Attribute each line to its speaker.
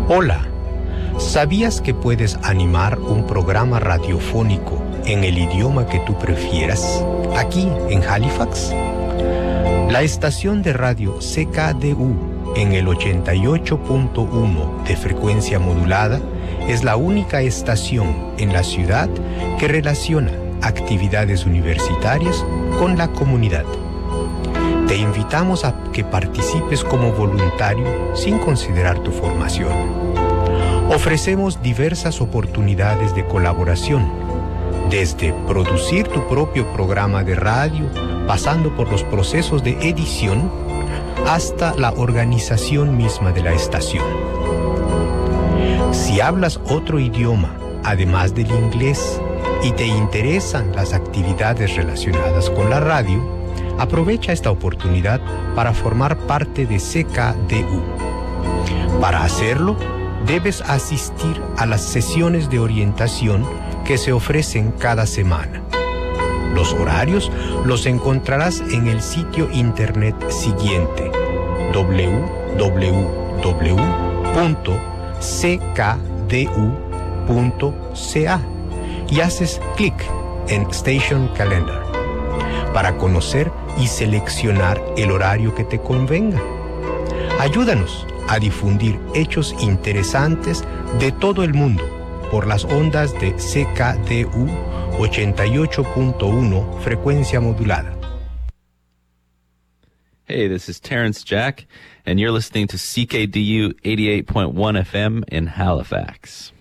Speaker 1: Hola, ¿sabías que puedes animar un programa radiofónico en el idioma que tú prefieras, aquí en Halifax? La estación de radio CKDU en el 88.1 de frecuencia modulada es la única estación en la ciudad que relaciona actividades universitarias con la comunidad. Te invitamos a que participes como voluntario sin considerar tu formación. Ofrecemos diversas oportunidades de colaboración, desde producir tu propio programa de radio, pasando por los procesos de edición, hasta la organización misma de la estación. Si hablas otro idioma, además del inglés, y te interesan las actividades relacionadas con la radio, aprovecha esta oportunidad para formar parte de CKDU. Para hacerlo, debes asistir a las sesiones de orientación que se ofrecen cada semana. Los horarios los encontrarás en el sitio internet siguiente: www.ckdu.ca, y haces clic en Station Calendar para conocer y seleccionar el horario que te convenga. Ayúdanos a difundir hechos interesantes de todo el mundo por las ondas de CKDU 88.1 frecuencia modulada.
Speaker 2: Hey, this is Terrence Jack, and you're listening to CKDU 88.1 FM in Halifax.